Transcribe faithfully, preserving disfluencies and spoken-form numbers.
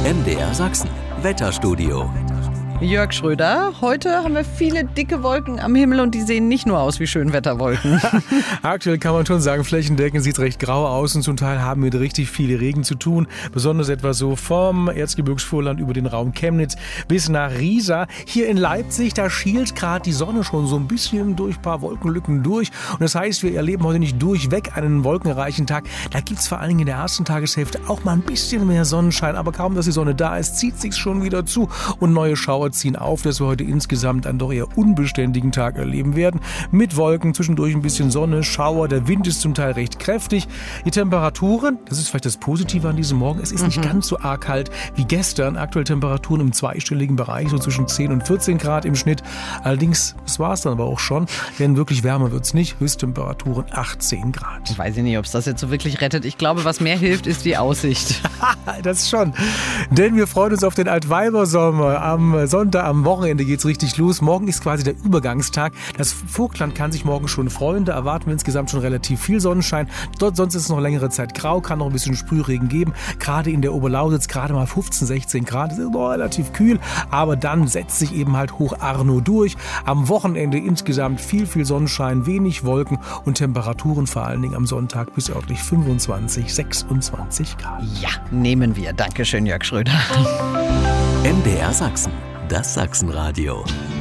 M D R Sachsen, Wetterstudio. Jörg Schröder, heute haben wir viele dicke Wolken am Himmel und die sehen nicht nur aus wie Schönwetterwolken. Aktuell kann man schon sagen, flächendeckend sieht es recht grau aus und zum Teil haben wir mit richtig viel Regen zu tun. Besonders etwa so vom Erzgebirgsvorland über den Raum Chemnitz bis nach Riesa. Hier in Leipzig, da schielt gerade die Sonne schon so ein bisschen durch ein paar Wolkenlücken durch. Und das heißt, wir erleben heute nicht durchweg einen wolkenreichen Tag. Da gibt es vor allen Dingen in der ersten Tageshälfte auch mal ein bisschen mehr Sonnenschein. Aber kaum, dass die Sonne da ist, zieht sich schon wieder zu und neue Schauer ziehen auf, dass wir heute insgesamt einen doch eher unbeständigen Tag erleben werden. Mit Wolken, zwischendurch ein bisschen Sonne, Schauer, der Wind ist zum Teil recht kräftig. Die Temperaturen, das ist vielleicht das Positive an diesem Morgen, es ist nicht mhm. ganz so arg kalt wie gestern. Aktuell Temperaturen im zweistelligen Bereich, so zwischen zehn und vierzehn Grad im Schnitt. Allerdings, das war es dann aber auch schon, denn wirklich wärmer wird es nicht. Höchsttemperaturen achtzehn Grad. Ich weiß nicht, ob es das jetzt so wirklich rettet. Ich glaube, was mehr hilft, ist die Aussicht. Das schon. Denn wir freuen uns auf den Altweibersommer. Am Sonntag, am Wochenende geht es richtig los. Morgen ist quasi der Übergangstag. Das Vogtland kann sich morgen schon freuen. Da erwarten wir insgesamt schon relativ viel Sonnenschein. Dort sonst ist es noch längere Zeit grau, kann noch ein bisschen Sprühregen geben. Gerade in der Oberlausitz gerade mal fünfzehn, sechzehn Grad. Das ist noch relativ kühl. Aber dann setzt sich eben halt Hoch Arno durch. Am Wochenende insgesamt viel, viel Sonnenschein, wenig Wolken und Temperaturen vor allen Dingen am Sonntag bis örtlich fünfundzwanzig, sechsundzwanzig Grad. Ja, nehmen wir. Dankeschön, Jörg Schröder. M D R Sachsen, das Sachsenradio.